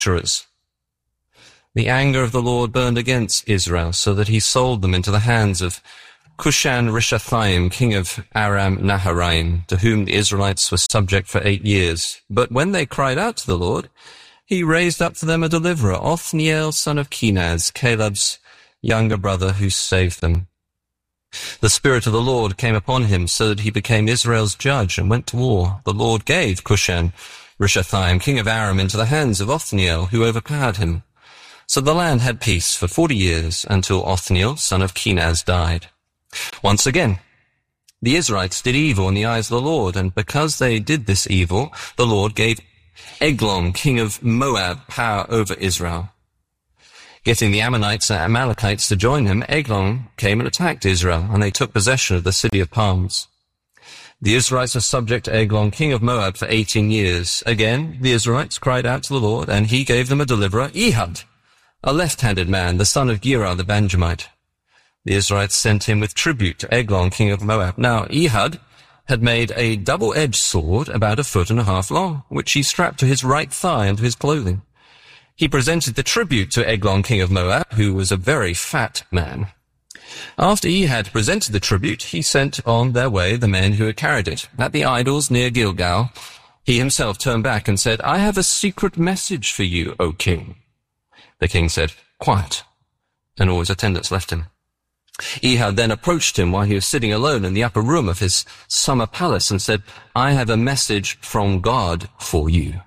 manufacturers. The anger of the Lord burned against Israel, so that he sold them into the hands of Cushan-Rishathaim, king of Aram-Naharaim, to whom the Israelites were subject for 8 years. But when they cried out to the Lord, he raised up for them a deliverer, Othniel, son of Kenaz, Caleb's younger brother, who saved them. The Spirit of the Lord came upon him, so that he became Israel's judge and went to war. The Lord gave Cushan-Rishathaim, king of Aram, into the hands of Othniel, who overpowered him. So the land had peace for 40 years, until Othniel, son of Kenaz, died. Once again, the Israelites did evil in the eyes of the Lord, and because they did this evil, the Lord gave Eglon, king of Moab, power over Israel. Getting the Ammonites and Amalekites to join him, Eglon came and attacked Israel, and they took possession of the city of palms. The Israelites were subject to Eglon, king of Moab, for 18 years. Again, the Israelites cried out to the Lord, and he gave them a deliverer, Ehud, a left-handed man, the son of Gera the Benjamite. The Israelites sent him with tribute to Eglon, king of Moab. Now, Ehud had made a double-edged sword about 1.5 feet long, which he strapped to his right thigh and to his clothing. He presented the tribute to Eglon, king of Moab, who was a very fat man. After he had presented the tribute, he sent on their way the men who had carried it. At the idols near Gilgal, he himself turned back and said, "I have a secret message for you, O king." The king said, "Quiet," and all his attendants left him. Ehud then approached him while he was sitting alone in the upper room of his summer palace and said, "I have a message from God for you."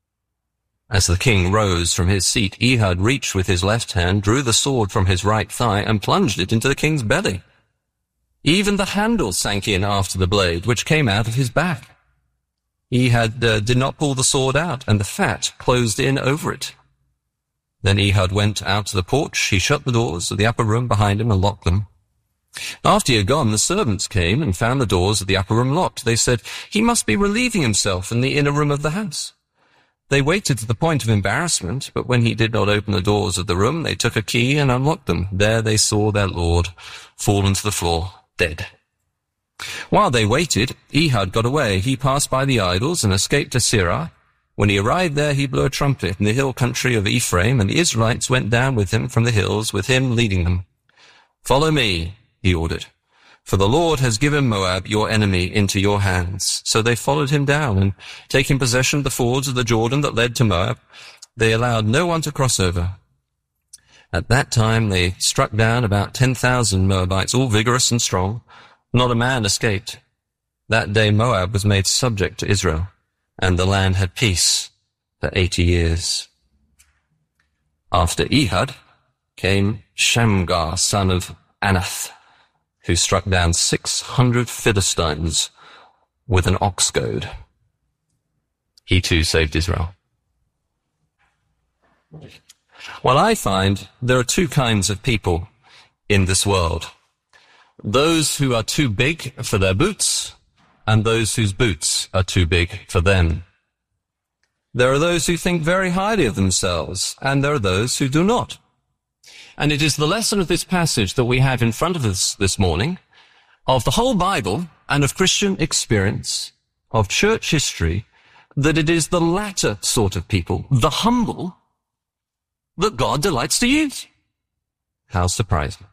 As the king rose from his seat, Ehud reached with his left hand, drew the sword from his right thigh, and plunged it into the king's belly. Even the handle sank in after the blade, which came out of his back. Ehud did not pull the sword out, and the fat closed in over it. Then Ehud went out to the porch. He shut the doors of the upper room behind him and locked them. After he had gone, the servants came and found the doors of the upper room locked. They said, "He must be relieving himself in the inner room of the house." They waited to the point of embarrassment, but when he did not open the doors of the room, they took a key and unlocked them. There they saw their lord fallen to the floor, dead. While they waited, Ehud got away. He passed by the idols and escaped to Seirah. When he arrived there, he blew a trumpet in the hill country of Ephraim, and the Israelites went down with him from the hills, with him leading them. "Follow me," he ordered, "for the Lord has given Moab, your enemy, into your hands." So they followed him down, and taking possession of the fords of the Jordan that led to Moab, they allowed no one to cross over. At that time they struck down about 10,000 Moabites, all vigorous and strong. Not a man escaped. That day Moab was made subject to Israel, and the land had peace for 80 years. After Ehud came Shamgar, son of Anath, who struck down 600 Philistines with an ox goad. He too saved Israel. Well, I find there are two kinds of people in this world. Those who are too big for their boots, and those whose boots are too big for them. There are those who think very highly of themselves, and there are those who do not. And it is the lesson of this passage that we have in front of us this morning, of the whole Bible and of Christian experience, of church history, that it is the latter sort of people, the humble, that God delights to use. How surprising.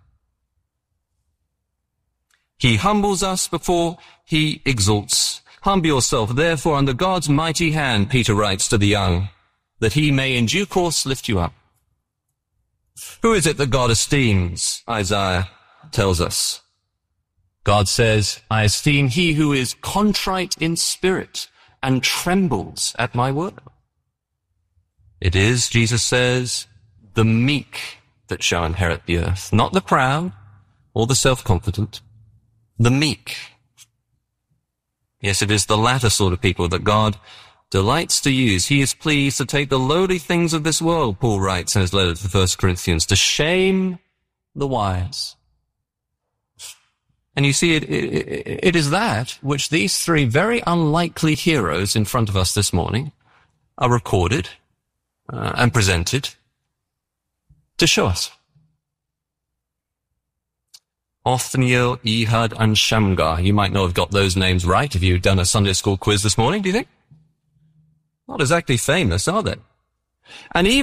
He humbles us before he exalts. Humble yourself, therefore, under God's mighty hand, Peter writes to the young, that he may in due course lift you up. Who is it that God esteems? Isaiah tells us. God says, "I esteem he who is contrite in spirit and trembles at my word." It is, Jesus says, the meek that shall inherit the earth, not the proud or the self-confident, the meek. Yes, it is the latter sort of people that God delights to use. He is pleased to take the lowly things of this world, Paul writes in his letter to the 1 Corinthians, to shame the wise. And you see, it is that which these three very unlikely heroes in front of us this morning are recorded and presented to show us. Othniel, Ehud, and Shamgar. You might not have got those names right if you'd done a Sunday school quiz this morning, do you think? Not exactly famous, are they? And even